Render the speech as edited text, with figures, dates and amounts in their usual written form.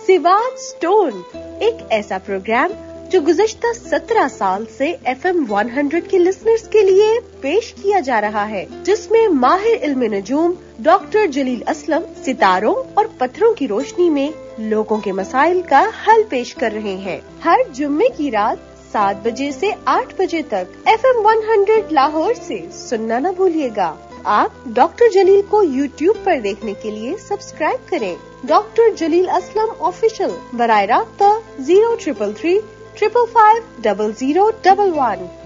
Siwan stone, एक ऐसा programme जो गुज़श्ता 17 साल से FM 100 के लिसनर्स के लिए पेश किया जा रहा है, जिसमें माहिर इल्म नजूम डॉक्टर जलील असलम सितारों और पत्थरों की रोशनी में लोगों के मसाइल का हल पेश कर रहे हैं। हर जुम्मे की रात 7 बजे से 8 बजे तक FM 100 लाहौर से सुनना न भूलिएगा। आप डॉक्टर जलील को YouTube पर देखने के लिए सब्सक्राइब करें। डॉक्टर जलील असलम ऑफिशियल, बराए राब्ता 0333 555 0011।